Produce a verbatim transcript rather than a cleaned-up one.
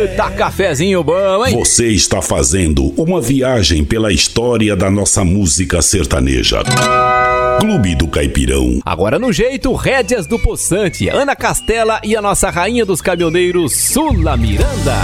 Eita, cafezinho bom, hein? Você está fazendo uma viagem pela história da nossa música sertaneja. Clube do Caipirão. Agora no jeito, Rédeas do Poçante, Ana Castela e a nossa rainha dos caminhoneiros, Sula Miranda.